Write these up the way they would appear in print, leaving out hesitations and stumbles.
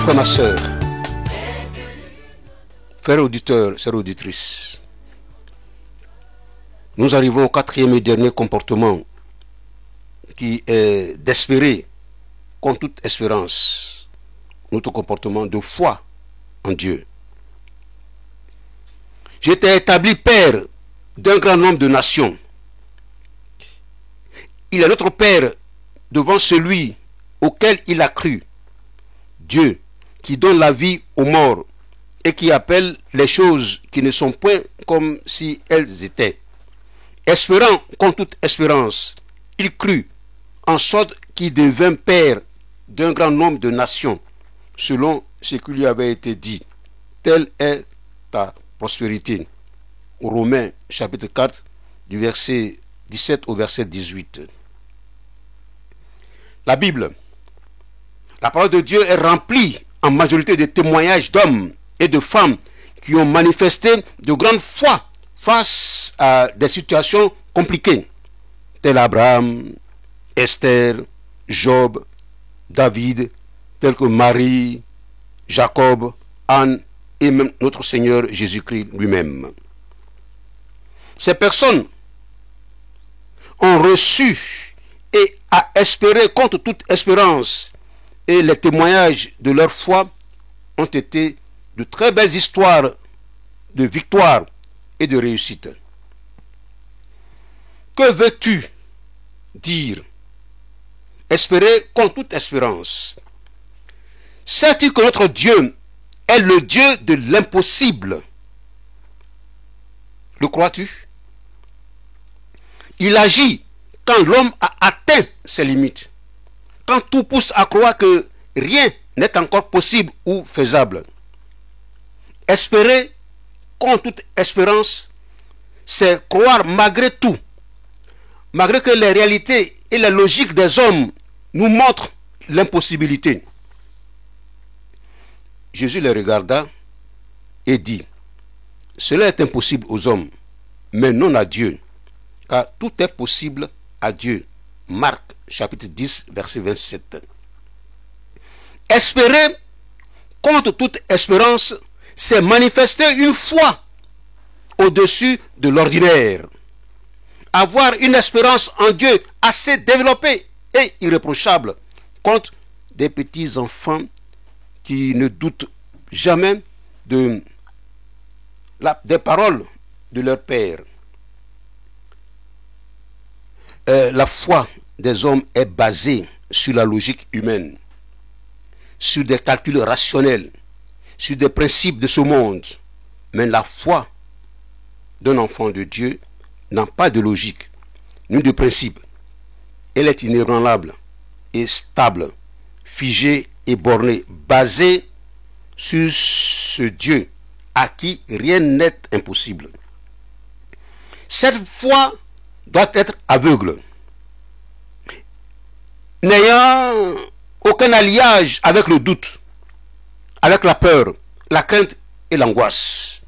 frère, ma soeur, frères auditeurs, sœurs auditrices, nous arrivons au quatrième et dernier comportement qui est d'espérer, contre toute espérance, notre comportement de foi en Dieu. J'étais établi père d'un grand nombre de nations. Il est notre Père devant celui auquel il a cru. Dieu qui donne la vie aux morts et qui appelle les choses qui ne sont point comme si elles étaient. Espérant contre toute espérance, il crut, en sorte qu'il devint père d'un grand nombre de nations, selon ce qui lui avait été dit. Telle est ta prospérité. Romains chapitre 4, du verset 17 au verset 18. La Bible, la parole de Dieu est remplie en majorité de témoignages d'hommes et de femmes qui ont manifesté de grande foi face à des situations compliquées, tels Abraham, Esther, Job, David, tels que Marie, Jacob, Anne et même notre Seigneur Jésus-Christ lui-même. Ces personnes ont reçu et à espérer contre toute espérance, et les témoignages de leur foi ont été de très belles histoires de victoire et de réussite. Que veux-tu dire? Espérer contre toute espérance. Sais-tu que notre Dieu est le Dieu de l'impossible? Le crois-tu? Il agit quand l'homme a atteint ses limites, quand tout pousse à croire que rien n'est encore possible ou faisable. Espérer contre toute espérance, c'est croire malgré tout, malgré que les réalités et les logiques des hommes nous montrent l'impossibilité. Jésus les regarda et dit: cela est impossible aux hommes, mais non à Dieu, car tout est possible à Dieu. Marc chapitre 10 verset 27. Espérer contre toute espérance, c'est manifester une foi au-dessus de l'ordinaire. Avoir une espérance en Dieu assez développée et irréprochable contre des petits enfants qui ne doutent jamais des paroles de leur Père. La foi des hommes est basée sur la logique humaine, sur des calculs rationnels, sur des principes de ce monde. Mais la foi d'un enfant de Dieu n'a pas de logique, ni de principe. Elle est inébranlable et stable, figée et bornée, basée sur ce Dieu à qui rien n'est impossible. Cette foi doit être aveugle, n'ayant aucun alliage avec le doute, avec la peur, la crainte et l'angoisse.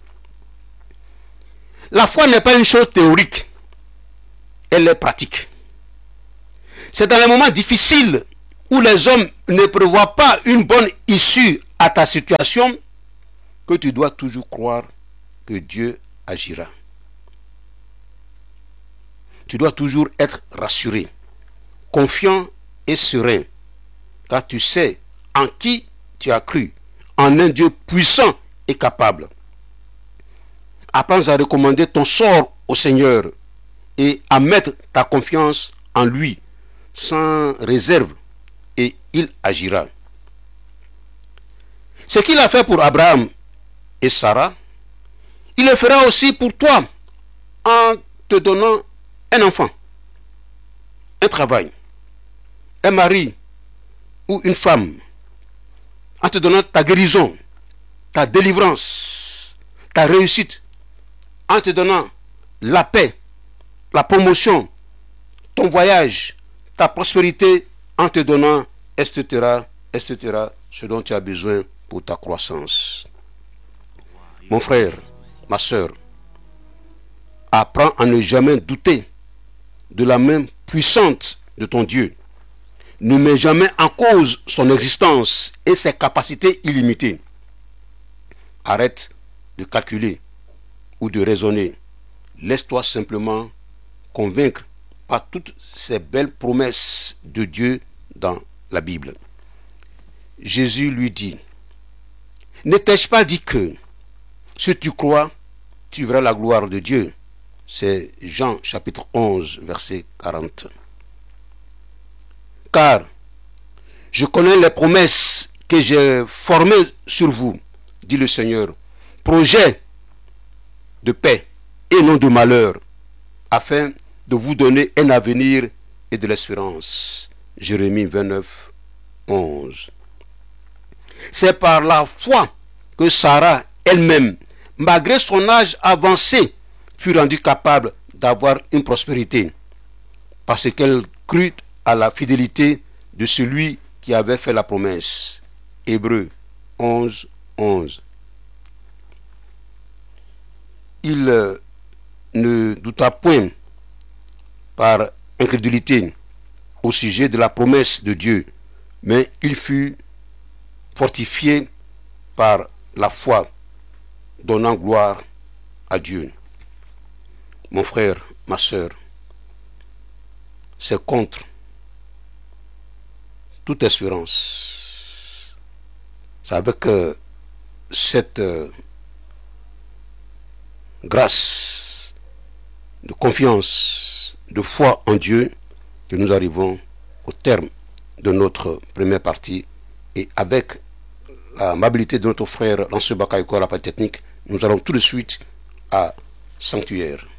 La foi n'est pas une chose théorique, elle est pratique. C'est dans les moments difficiles où les hommes ne prévoient pas une bonne issue à ta situation que tu dois toujours croire que Dieu agira. Tu dois toujours être rassuré, confiant et serein, car tu sais en qui tu as cru, en un Dieu puissant et capable. Apprends à recommander ton sort au Seigneur et à mettre ta confiance en lui sans réserve, et il agira. Ce qu'il a fait pour Abraham et Sarah, il le fera aussi pour toi en te donnant un enfant, un travail, un mari ou une femme, en te donnant ta guérison, ta délivrance, ta réussite, en te donnant la paix, la promotion, ton voyage, ta prospérité, en te donnant, etc., etc., ce dont tu as besoin pour ta croissance. Mon frère, ma soeur, apprends à ne jamais douter de la main puissante de ton Dieu, ne met jamais en cause son existence et ses capacités illimitées. Arrête de calculer ou de raisonner. Laisse-toi simplement convaincre par toutes ces belles promesses de Dieu dans la Bible. Jésus lui dit, « Ne t'ai-je pas dit que, si tu crois, tu verras la gloire de Dieu ?» C'est Jean chapitre 11, verset 40. « Car je connais les promesses que j'ai formées sur vous, dit le Seigneur, projet de paix et non de malheur, afin de vous donner un avenir et de l'espérance. » Jérémie 29, 11. C'est par la foi que Sarah elle-même, malgré son âge avancé, fut rendue capable d'avoir une prospérité, parce qu'elle crut à la fidélité de celui qui avait fait la promesse. Hébreux 11, 11. Il ne douta point par incrédulité au sujet de la promesse de Dieu, mais il fut fortifié par la foi, donnant gloire à Dieu. Mon frère, ma soeur, c'est contre toute espérance. C'est avec cette grâce de confiance, de foi en Dieu, que nous arrivons au terme de notre première partie, et avec l'amabilité de notre frère Lanceux Bakayoko à la Polytechnique, nous allons tout de suite à Sanctuaire.